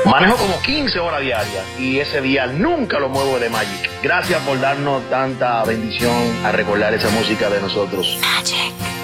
Manejo como 15 horas diarias y ese día nunca lo muevo de Magic. Gracias por darnos tanta bendición a recordar esa música de nosotros. Magic.